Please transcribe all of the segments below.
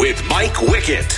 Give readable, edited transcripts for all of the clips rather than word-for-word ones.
with Mike Wickett.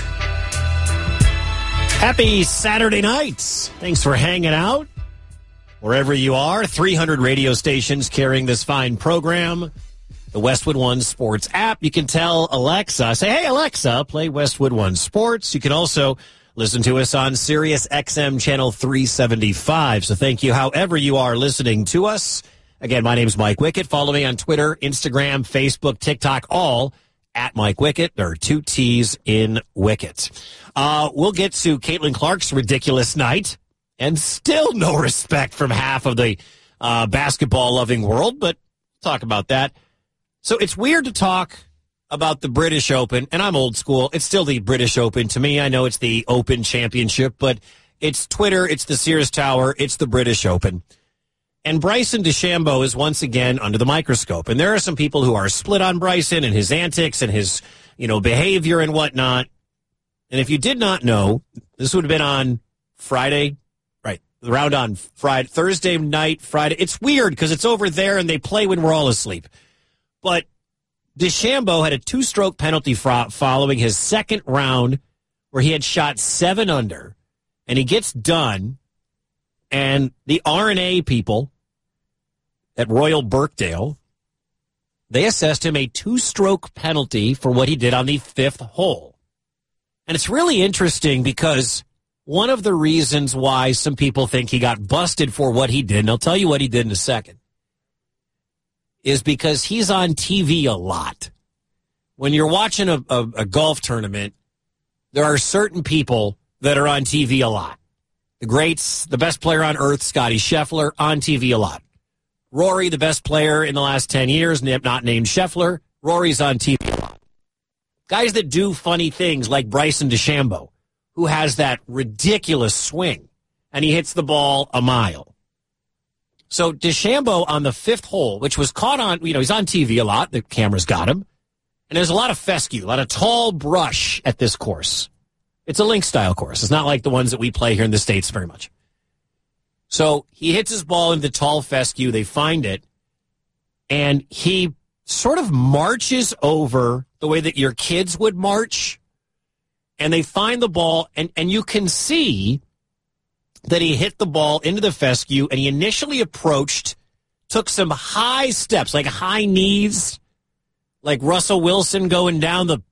Happy Saturday nights. Thanks for hanging out. Wherever you are, 300 radio stations carrying this fine program. The Westwood One Sports app. You can tell Alexa, say, hey, Alexa, play Westwood One Sports. You can also listen to us on Sirius XM Channel 375. So thank you however you are listening to us. Again, my name's Mike Wickett. Follow me on Twitter, Instagram, Facebook, TikTok, all at Mike Wickett. There are 2 T's in Wickett. We'll get to Caitlin Clark's ridiculous night, and still no respect from half of the basketball-loving world, but we'll talk about that. So it's weird to talk about the British Open, and I'm old school. It's still the British Open. To me, I know it's the Open Championship, but it's Twitter, it's the Sears Tower, it's the British Open. And Bryson DeChambeau is once again under the microscope. And there are some people who are split on Bryson and his antics and his, behavior and whatnot. And if you did not know, this would have been on Friday, right? The round on Friday, Thursday night, Friday. It's weird because it's over there and they play when we're all asleep. But DeChambeau had a 2-stroke penalty following his second round where he had shot 7 under. And he gets done. And the R&A people at Royal Birkdale, they assessed him a 2-stroke penalty for what he did on the 5th hole. And it's really interesting because one of the reasons why some people think he got busted for what he did, and I'll tell you what he did in a second, is because he's on TV a lot. When you're watching a golf tournament, there are certain people that are on TV a lot. The greats, the best player on earth, Scotty Scheffler, on TV a lot. Rory, the best player in the last 10 years, not named Scheffler, Rory's on TV a lot. Guys that do funny things like Bryson DeChambeau, who has that ridiculous swing, and he hits the ball a mile. So DeChambeau on the 5th hole, which was caught on, he's on TV a lot, the cameras got him, and there's a lot of fescue, a lot of tall brush at this course. It's a link-style course. It's not like the ones that we play here in the States very much. So he hits his ball into the tall fescue. They find it. And he sort of marches over the way that your kids would march. And they find the ball. And you can see that he hit the ball into the fescue. And he initially took some high steps, like high knees, like Russell Wilson going down the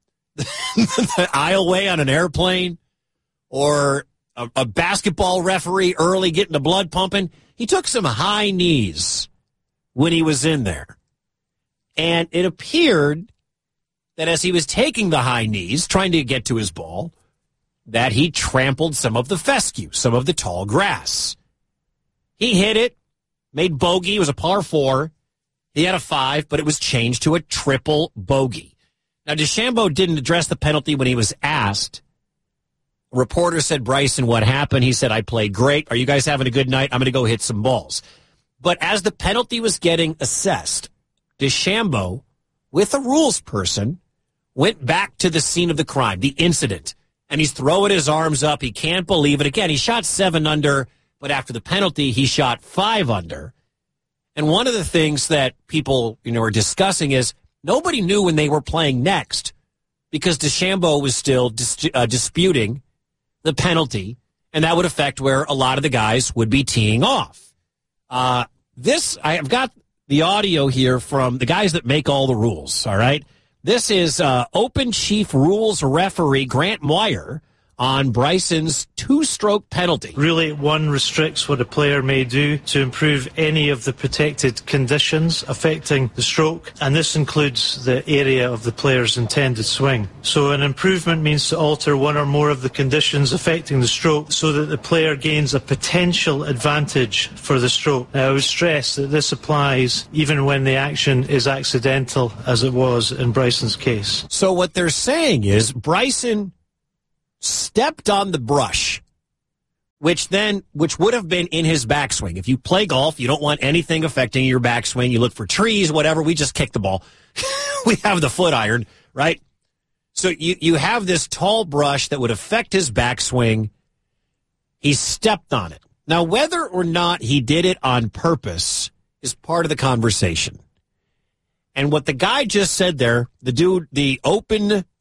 aisleway on an airplane, or a basketball referee early getting the blood pumping. He took some high knees when he was in there. And it appeared that as he was taking the high knees, trying to get to his ball, that he trampled some of the fescue, some of the tall grass. He hit it, made bogey. It was a par 4. He had a 5, but it was changed to a triple bogey. Now, DeChambeau didn't address the penalty when he was asked. A reporter said, Bryson, what happened? He said, I played great. Are you guys having a good night? I'm going to go hit some balls. But as the penalty was getting assessed, DeChambeau, with a rules person, went back to the scene of the crime, the incident, and he's throwing his arms up. He can't believe it. Again, he shot 7 under, but after the penalty, he shot 5 under. And one of the things that people, are discussing is, nobody knew when they were playing next because DeChambeau was still disputing the penalty, and that would affect where a lot of the guys would be teeing off. I've got the audio here from the guys that make all the rules, all right? This is Open Chief Rules referee Grant Moyer on Bryson's 2-stroke penalty. Really, one restricts what a player may do to improve any of the protected conditions affecting the stroke, and this includes the area of the player's intended swing. So an improvement means to alter one or more of the conditions affecting the stroke so that the player gains a potential advantage for the stroke. Now, I would stress that this applies even when the action is accidental, as it was in Bryson's case. So what they're saying is Bryson stepped on the brush, which would have been in his backswing. If you play golf, you don't want anything affecting your backswing. You look for trees, whatever. We just kick the ball. We have the foot iron, right? So you have this tall brush that would affect his backswing. He stepped on it. Now, whether or not he did it on purpose is part of the conversation. And what the guy just said there, the dude, the Open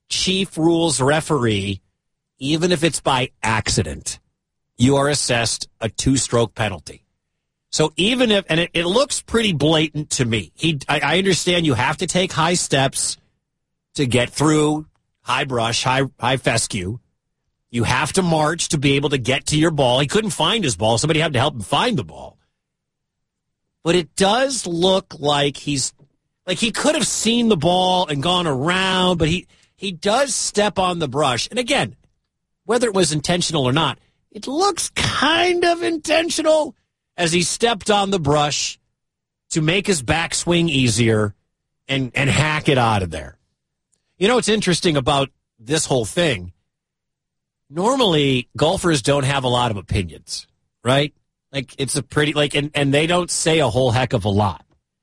chief rules referee, even if it's by accident, you are assessed a 2-stroke penalty. So even if, and it looks pretty blatant to me. I understand you have to take high steps to get through high brush, high fescue. You have to march to be able to get to your ball. He couldn't find his ball. Somebody had to help him find the ball. But it does look like he could have seen the ball and gone around, but he does step on the brush. And again, whether it was intentional or not, it looks kind of intentional as he stepped on the brush to make his backswing easier and hack it out of there. You know what's interesting about this whole thing? Normally, golfers don't have a lot of opinions, right? Like, it's a pretty, and they don't say a whole heck of a lot.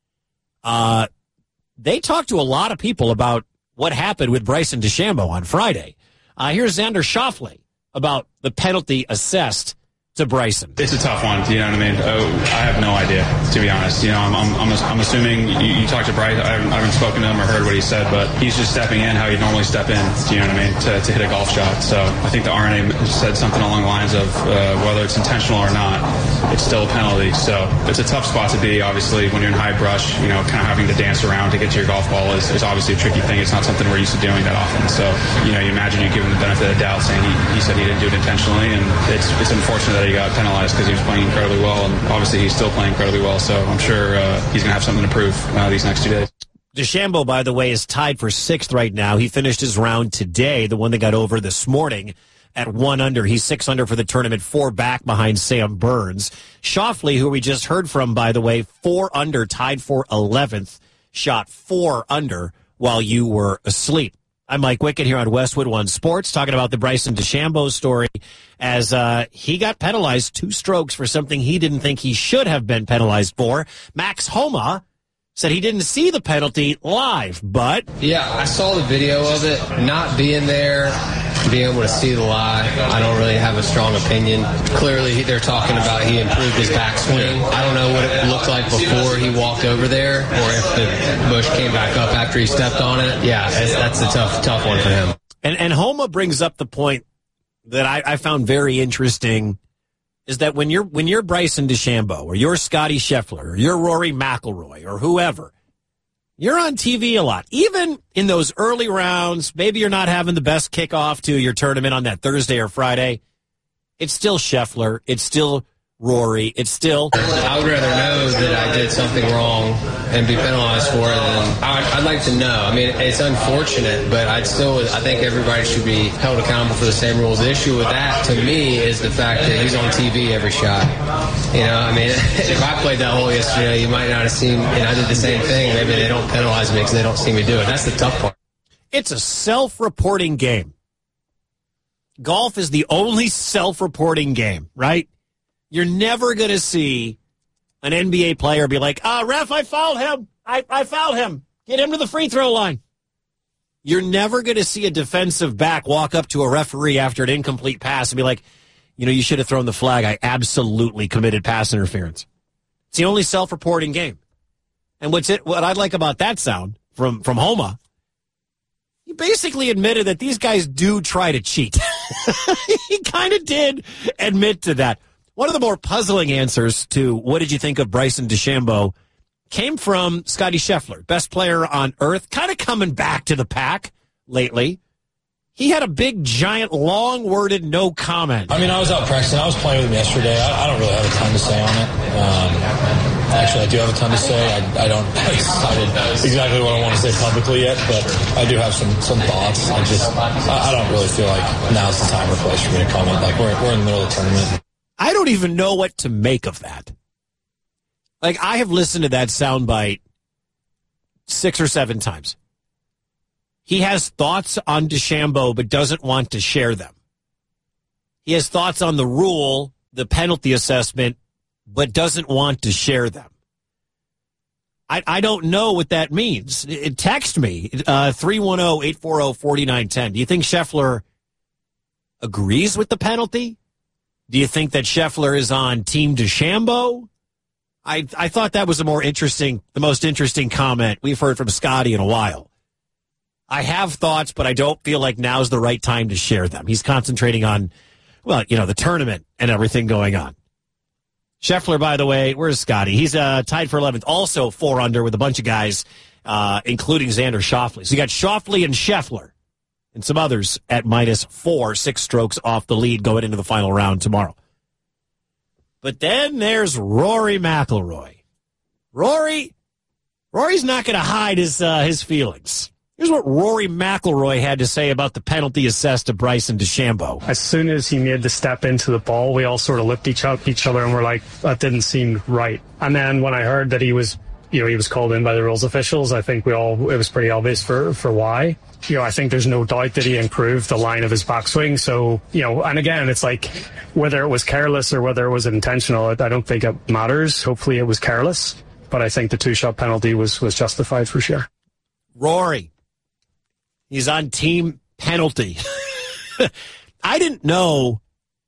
They talk to a lot of people about what happened with Bryson DeChambeau on Friday. Here's Xander Schauffele about the penalty assessed to Bryson. It's a tough one, you know what I mean? I have no idea, to be honest. You know, I'm assuming you talked to Bryce. I haven't spoken to him or heard what he said, but he's just stepping in how he'd normally step in, you know what I mean, to hit a golf shot. So I think the RNA said something along the lines of whether it's intentional or not, it's still a penalty. So it's a tough spot to be, obviously, when you're in high brush. You know, kind of having to dance around to get to your golf ball is obviously a tricky thing. It's not something we're used to doing that often. So, you know, you imagine you give him the benefit of the doubt, saying he said he didn't do it intentionally, and it's unfortunate that he got penalized because he was playing incredibly well, and obviously he's still playing incredibly well, so I'm sure he's going to have something to prove these next 2 days. DeChambeau, by the way, is tied for 6th right now. He finished his round today, the one that got over this morning, at 1 under. He's 6 under for the tournament, 4 back behind Sam Burns. Schauffele, who we just heard from, by the way, 4 under, tied for 11th, shot 4 under while you were asleep. I'm Mike Wickett here on Westwood One Sports, talking about the Bryson DeChambeau story as he got penalized 2 strokes for something he didn't think he should have been penalized for. Max Homa said he didn't see the penalty live, but... Yeah, I saw the video of it. Not being there, being able to see the live, I don't really have a strong opinion. Clearly, they're talking about he improved his backswing. I don't know what it looked like before he walked over there, or if the bush came back up after he stepped on it. Yeah, that's a tough one for him. And Homa brings up the point that I found very interesting, is that when you're Bryson DeChambeau, or you're Scotty Scheffler, or you're Rory McIlroy, or whoever, you're on TV a lot. Even in those early rounds, maybe you're not having the best kickoff to your tournament on that Thursday or Friday. It's still Scheffler. It's still Rory. It's still... I would rather know that I did something wrong and be penalized for it than... I'd like to know. I mean, it's unfortunate, but I think everybody should be held accountable for the same rules. The issue with that, to me, is the fact that he's on TV every shot. You know, I mean, if I played that hole yesterday, you might not have seen, and I did the same thing. Maybe they don't penalize me because they don't see me do it. That's the tough part. It's a self-reporting game. Golf is the only self-reporting game, right? You're never going to see an NBA player be like, ref, I fouled him. I fouled him. Get him to the free throw line. You're never going to see a defensive back walk up to a referee after an incomplete pass and be like, you know, you should have thrown the flag. I absolutely committed pass interference. It's the only self-reporting game. And what I'd like about that sound from Homa, he basically admitted that these guys do try to cheat. He kind of did admit to that. One of the more puzzling answers to what did you think of Bryson DeChambeau came from Scotty Scheffler, best player on earth, kind of coming back to the pack lately. He had a big, giant, long-worded no comment. I mean, I was out practicing. I was playing with him yesterday. I don't really have a ton to say on it. Actually, I do have a ton to say. I don't have decided exactly what I want to say publicly yet, but I do have some thoughts. I don't really feel like now's the time or place for me to comment. Like, we're in the middle of the tournament. I don't even know what to make of that. Like, I have listened to that soundbite 6 or 7 times. He has thoughts on DeChambeau, but doesn't want to share them. He has thoughts on the rule, the penalty assessment, but doesn't want to share them. I don't know what that means. Text me, 310-840-4910. Do you think Scheffler agrees with the penalty? Do you think that Scheffler is on Team DeChambeau? I thought that was the most interesting comment we've heard from Scotty in a while. I have thoughts, but I don't feel like now's the right time to share them. He's concentrating on, the tournament and everything going on. Scheffler, by the way, where's Scotty? He's tied for 11th, also 4 under with a bunch of guys, including Xander Schauffele. So you got Schauffele and Scheffler and some others at -4, 6 strokes off the lead going into the final round tomorrow. But then there's Rory McIlroy. Rory's not going to hide his feelings. Here's what Rory McIlroy had to say about the penalty assessed to Bryson DeChambeau. As soon as he made the step into the ball, we all sort of looked at each other and were like, that didn't seem right. And then when I heard that he was called in by the rules officials, I think it was pretty obvious for why. I think there's no doubt that he improved the line of his backswing. So, and again, it's like whether it was careless or whether it was intentional, I don't think it matters. Hopefully it was careless, but I think the 2-shot penalty was justified for sure. Rory. He's on team penalty. I didn't know.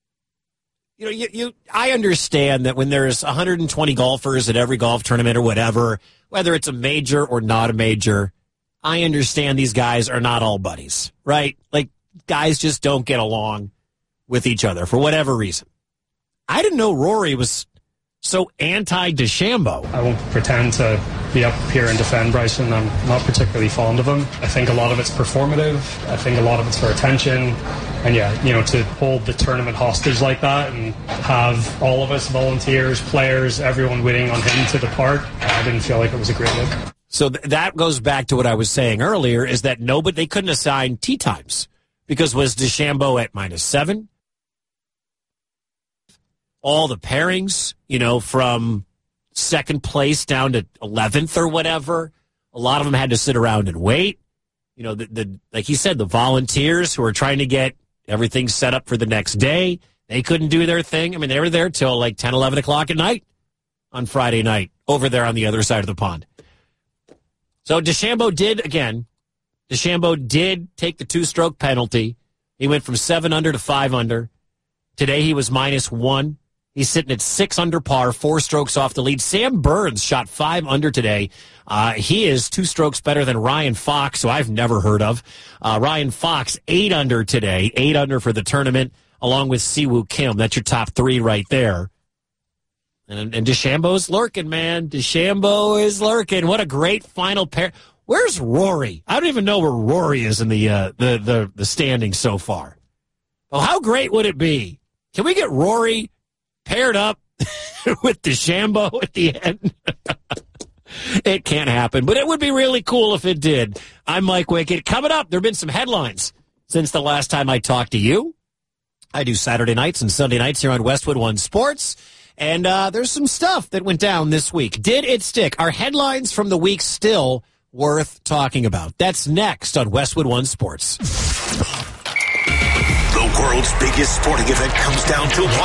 I understand that when there's 120 golfers at every golf tournament or whatever, whether it's a major or not a major, I understand these guys are not all buddies, right? Like, guys just don't get along with each other for whatever reason. I didn't know Rory was so anti-DeChambeau. I won't pretend to be up here and defend Bryson. I'm not particularly fond of him. I think a lot of it's performative. I think a lot of it's for attention. And to hold the tournament hostage like that and have all of us, volunteers, players, everyone waiting on him to depart, I didn't feel like it was a great look. So that goes back to what I was saying earlier, is that they couldn't assign tee times because was DeChambeau at -7? All the pairings, from second place down to 11th or whatever, a lot of them had to sit around and wait. Like he said, the volunteers who are trying to get everything set up for the next day, they couldn't do their thing. I mean, they were there till like 10, 11 o'clock at night on Friday night over there on the other side of the pond. So DeChambeau did take the 2-stroke penalty. He went from 7 under to 5 under. Today he was -1. He's sitting at 6 under par, 4 strokes off the lead. Sam Burns shot 5 under today. He is 2 strokes better than Ryan Fox, who I've never heard of. Ryan Fox, 8 under today, 8 under for the tournament, along with Siwoo Kim. That's your top 3 right there. And DeChambeau's lurking, man. DeChambeau is lurking. What a great final pair. Where's Rory? I don't even know where Rory is in the standings so far. Well, how great would it be? Can we get Rory paired up with DeChambeau at the end? It can't happen, but it would be really cool if it did. I'm Mike Wickett. Coming up, there have been some headlines since the last time I talked to you. I do Saturday nights and Sunday nights here on Westwood One Sports, and there's some stuff that went down this week. Did it stick? Are headlines from the week still worth talking about? That's next on Westwood One Sports. The world's biggest sporting event comes down to one